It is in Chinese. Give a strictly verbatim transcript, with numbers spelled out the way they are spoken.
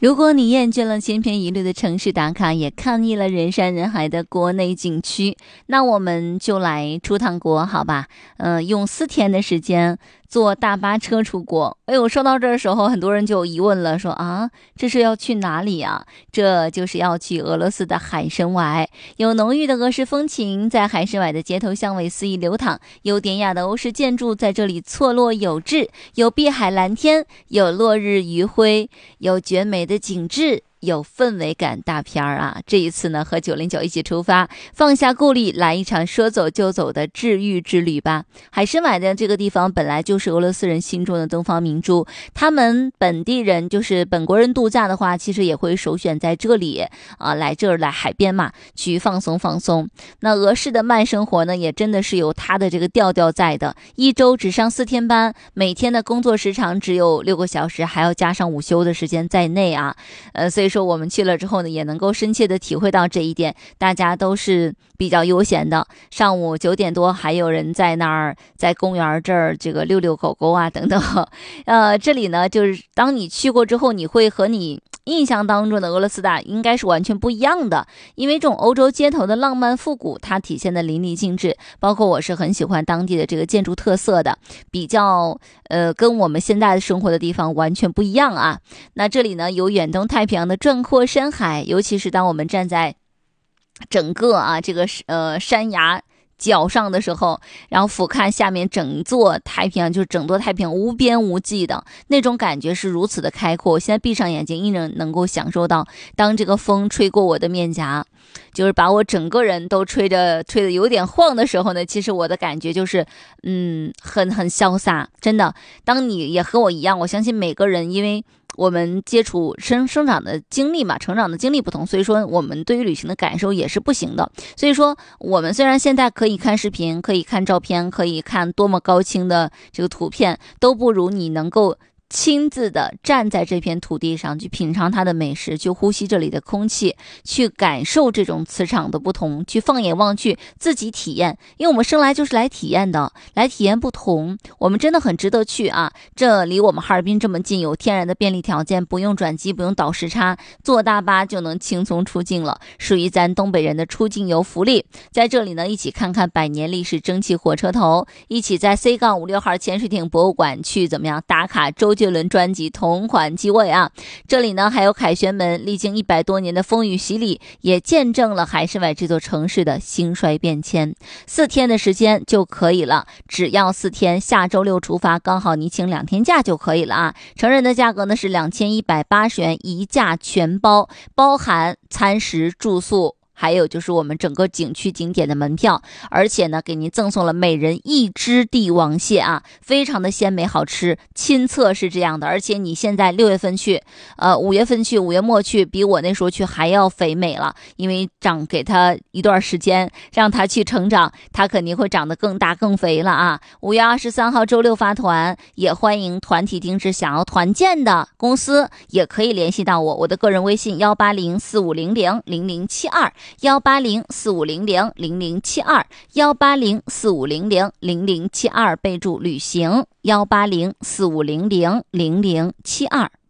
如果你厌倦了千篇一律的城市打卡，也看腻了人山人海的国内景区，那我们就来出趟国好吧？呃，用四天的时间坐大巴车出国。哎呦，说到这儿的时候，很多人就有疑问了，说啊，这是要去哪里啊？这就是要去俄罗斯的海参崴，有浓郁的俄式风情，在海参崴的街头巷尾肆意流淌，有典雅的欧式建筑在这里错落有致，有碧海蓝天，有落日余晖，有绝美的景致，有氛围感大片儿啊！这一次呢，和九零九一起出发，放下顾虑，来一场说走就走的治愈之旅吧。海参崴的这个地方本来就是俄罗斯人心中的东方明珠，他们本地人就是本国人度假的话，其实也会首选在这里啊，来这儿来海边嘛，去放松放松。那俄式的慢生活呢，也真的是有它的这个调调在的，一周只上四天班，每天的工作时长只有六个小时，还要加上午休的时间在内啊。呃，所以说我们去了之后呢，也能够深切的体会到这一点，大家都是比较悠闲的。上午九点多还有人在那儿在公园这儿这个遛遛狗狗啊等等。呃，这里呢，就是当你去过之后，你会和你印象当中的俄罗斯大应该是完全不一样的，因为这种欧洲街头的浪漫复古，它体现的淋漓尽致。包括我是很喜欢当地的这个建筑特色的，比较呃跟我们现在的生活的地方完全不一样啊。那这里呢，有远东太平洋的壮阔山海，尤其是当我们站在整个啊这个呃山崖脚上的时候，然后俯瞰下面整座太平洋，就是整座太平洋无边无际的那种感觉是如此的开阔。我现在闭上眼睛依然能够享受到，当这个风吹过我的面颊，就是把我整个人都吹着吹得有点晃的时候呢，其实我的感觉就是嗯很很潇洒。真的，当你也和我一样，我相信每个人因为我们接触生生长的经历嘛，成长的经历不同，所以说我们对于旅行的感受也是不行的。所以说我们虽然现在可以看视频，可以看照片，可以看多么高清的这个图片，都不如你能够亲自的站在这片土地上，去品尝它的美食，去呼吸这里的空气，去感受这种磁场的不同，去放眼望去，自己体验。因为我们生来就是来体验的，来体验不同，我们真的很值得去啊！这离我们哈尔滨这么近，有天然的便利条件，不用转机，不用倒时差，坐大巴就能轻松出境了，属于咱东北人的出境游福利。在这里呢，一起看看百年历史蒸汽火车头，一起在 C 杠五六号潜水艇博物馆去怎么样打卡周杰伦专辑同款机位啊！这里呢还有凯旋门，历经一百多年的风雨洗礼，也见证了海参崴这座城市的兴衰变迁。四天的时间就可以了，只要四天，下周六出发，刚好你请两天假就可以了啊！成人的价格呢是两千一百八十元，一价全包，包含餐食住宿，还有就是我们整个景区景点的门票，而且呢给您赠送了每人一只帝王蟹啊，非常的鲜美好吃。亲测是这样的，而且你现在六月份去，呃五月份去，五月末去，比我那时候去还要肥美了，因为长给它一段时间，让它去成长，它肯定会长得更大更肥了啊。五月二十三号周六发团，也欢迎团体定制想要团建的公司也可以联系到我，我的个人微信幺八零四五零零零零七二。幺八零四五零零零零七二，幺八零四五零零零零七二，备注旅行，幺八零四五零零零零七二。